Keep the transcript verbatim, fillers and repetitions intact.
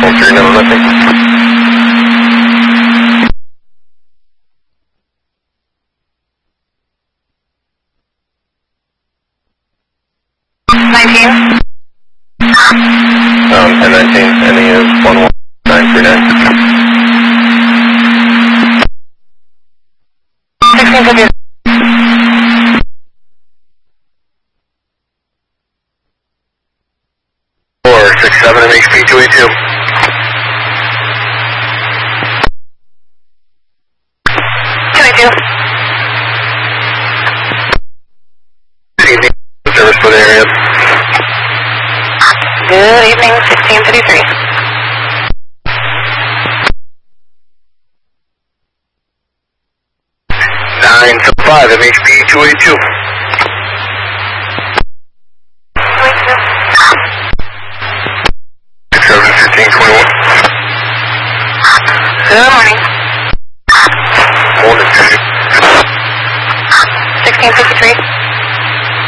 three, no, nothing. nineteen. Um, ten nineteen, ending is one one nine three nine. sixteen fifty. four six seven M H P two eighty-two. two eighty-two. Good evening, service for the area. Good evening, sixteen fifty-three. nine seven five M H P two eighty-two. seven fifteen twenty-one. Good morning. Morning. sixteen fifty-three.